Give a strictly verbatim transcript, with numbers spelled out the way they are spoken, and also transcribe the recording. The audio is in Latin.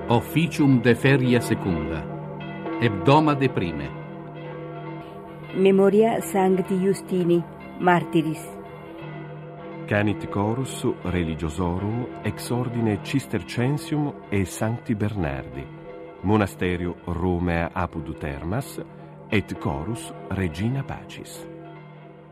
Officium de feria secunda. Hebdoma de prime. Memoria Sancti Justini, martiris. Canit chorus religiosorum ex ordine Cistercensium e Sancti Bernardi, monasterio Romea apud Termas, et chorus Regina Pacis.